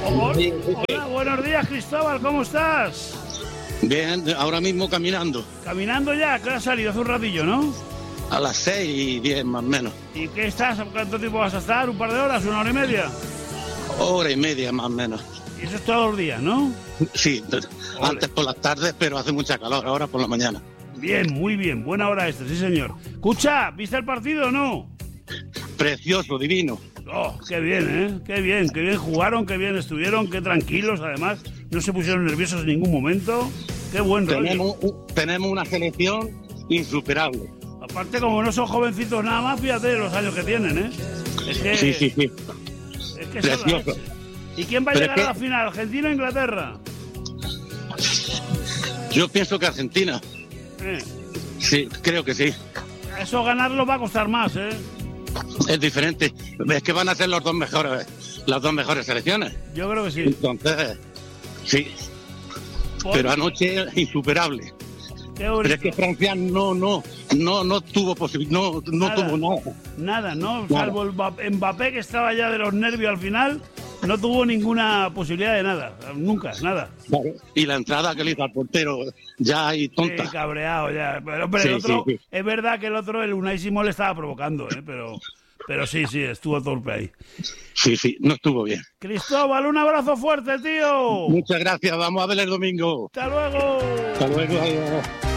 Hola, buenos días, Cristóbal, ¿cómo estás? Bien, ahora mismo caminando. Caminando ya, que has salido hace un ratillo, ¿no? A las 6:10 más o menos. ¿Y qué estás? ¿Cuánto tiempo vas a estar? ¿Un par de horas? ¿Una hora y media? Hora y media más o menos. Y eso es todos los días, ¿no? Sí, antes por las tardes, pero hace mucha calor, ahora por la mañana. Bien, muy bien, buena hora esta, sí señor. Escucha, ¿viste el partido o no? Precioso, divino. Oh, qué bien, ¿eh? Qué bien jugaron, qué bien estuvieron, qué tranquilos, además. No se pusieron nerviosos en ningún momento. Qué buen rollo. Tenemos una selección insuperable. Aparte, como no son jovencitos nada más, fíjate los años que tienen, ¿eh? Es que, Sí. Es que Precioso. ¿Y quién va a llegar a la final? ¿Argentina o Inglaterra? Yo pienso que Argentina. Sí, creo que sí. Eso ganarlo va a costar más, ¿eh? Es diferente. Es que van a ser las dos mejores selecciones. Yo creo que sí. Entonces, sí. Pero anoche insuperable. Pero es que Francia no tuvo posibilidad, no tuvo nada. Nada, ¿no? Salvo el Mbappé, que estaba ya de los nervios al final, no tuvo ninguna posibilidad de nada. Nunca, nada. Claro. Y la entrada que le hizo al portero, ya ahí tonta. Sí, cabreado ya. Pero el otro, es verdad que el otro, el Unai Simón, le estaba provocando, ¿eh? Pero sí, estuvo torpe ahí. Sí, no estuvo bien. Cristóbal, un abrazo fuerte, tío. Muchas gracias, vamos a ver el domingo. Hasta luego. Hasta luego, adiós.